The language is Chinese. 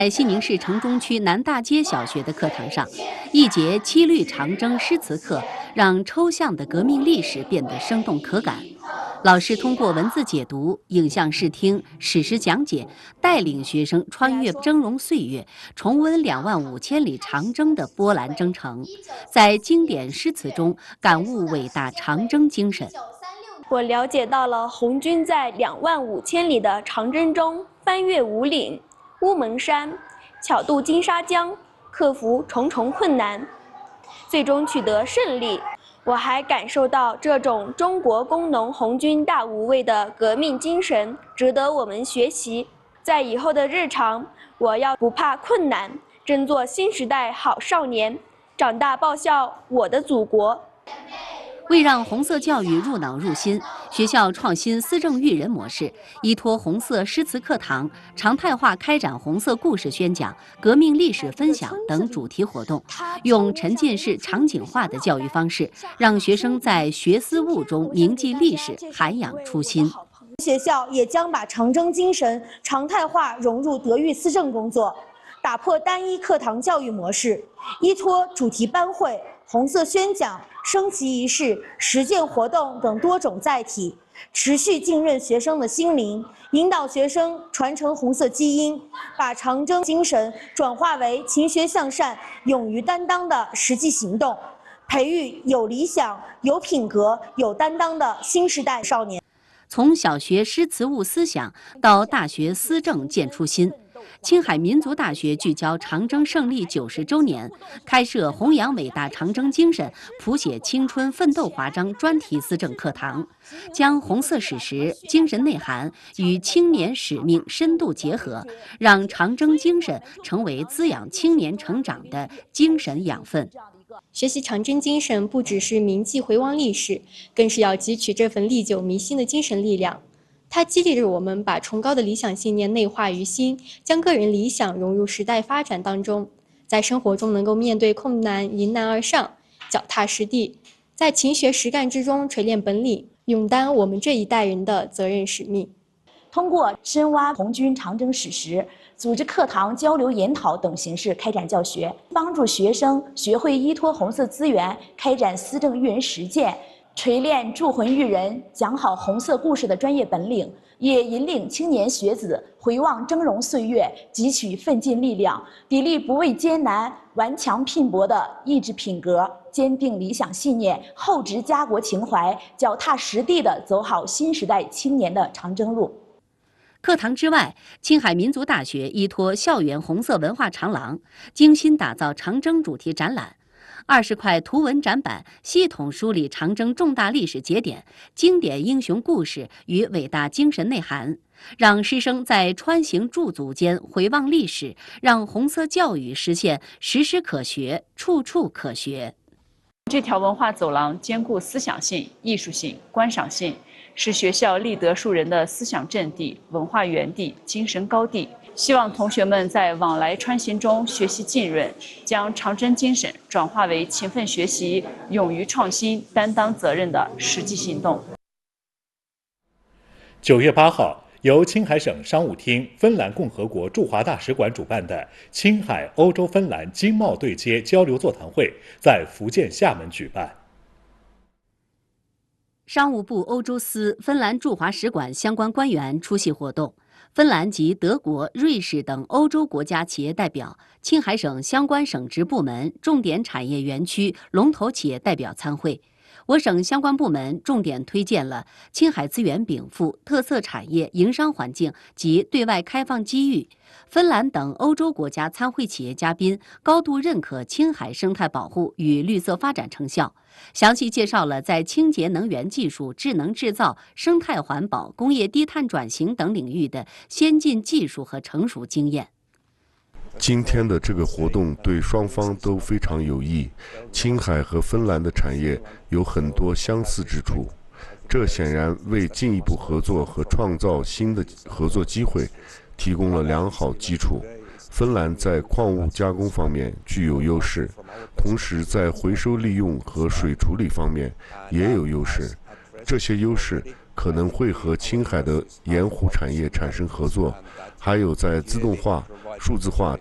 在西宁市城中区南大街小学的课堂上，一节七律长征诗词课让抽象的革命历史变得生动可感。老师通过文字解读、影像视听、史实讲解，带领学生穿越峥嵘岁月，重温25000里长征的波澜征程，在经典诗词中感悟伟大长征精神。 我了解到了红军在25000里的长征中翻越五岭、乌蒙山，巧渡金沙江，克服重重困难，最终取得胜利。我还感受到这种中国工农红军大无畏的革命精神值得我们学习。在以后的日常，我要不怕困难，争做新时代好少年，长大报效我的祖国。 为让红色教育入脑入心，学校创新思政育人模式，依托红色诗词课堂，常态化开展红色故事宣讲、革命历史分享等主题活动，用沉浸式场景化的教育方式，让学生在学思悟中铭记历史，涵养初心。 学校也将把长征精神常态化融入德育思政工作，打破单一课堂教育模式，依托主题班会、红色宣讲、升旗仪式、实践活动等多种载体，持续浸润学生的心灵，引导学生传承红色基因，把长征精神转化为勤学向善、勇于担当的实际行动，培育有理想、有品格、有担当的新时代少年。 从小学诗词悟思想到大学思政建初心，青海民族大学聚焦长征胜利90周年，开设弘扬伟大长征精神、谱写青春奋斗华章专题思政课堂，将红色史实、精神内涵与青年使命深度结合，让长征精神成为滋养青年成长的精神养分。 学习长征精神不只是铭记回望历史，更是要汲取这份历久弥新的精神力量。它激励着我们把崇高的理想信念内化于心，将个人理想融入时代发展当中，在生活中能够面对困难迎难而上，脚踏实地，在勤学实干之中锤炼本领，勇担我们这一代人的责任使命。 通过深挖红军长征史实、组织课堂交流研讨等形式开展教学，帮助学生学会依托红色资源开展思政育人实践，锤炼铸魂育人、讲好红色故事的专业本领，也引领青年学子回望峥嵘岁月，汲取奋进力量，砥砺不畏艰难、顽强拼搏的意志品格，坚定理想信念，厚植家国情怀，脚踏实地地走好新时代青年的长征路。 课堂之外，青海民族大学依托校园红色文化长廊，精心打造长征主题展览。20块图文展板系统梳理长征重大历史节点、经典英雄故事与伟大精神内涵，让师生在穿行驻足间回望历史，让红色教育实现时时可学、处处可学。 这条文化走廊兼顾思想性、艺术性、观赏性，是学校立德树人的思想阵地、文化园地、精神高地。希望同学们在往来穿行中学习浸润，将长征精神转化为勤奋学习、勇于创新、担当责任的实际行动。 9月8号，由青海省商务厅、芬兰共和国驻华大使馆主办的青海欧洲芬兰经贸对接交流座谈会在福建厦门举办。 商务部欧洲司、芬兰驻华使馆相关官员出席活动，芬兰及德国、瑞士等欧洲国家企业代表、青海省相关省直部门、重点产业园区龙头企业代表参会。我省相关部门重点推荐了青海资源禀赋、特色产业、营商环境及对外开放机遇。芬兰等欧洲国家参会企业嘉宾高度认可青海生态保护与绿色发展成效，详细介绍了在清洁能源技术、智能制造、生态环保、工业低碳转型等领域的先进技术和成熟经验。 今天的这个活动对双方都非常有益，青海和芬兰的产业有很多相似之处，这显然为进一步合作和创造新的合作机会提供了良好基础。芬兰在矿物加工方面具有优势，同时在回收利用和水处理方面也有优势，这些优势可能会和青海的盐湖产业产生合作，还有在自动化、数字化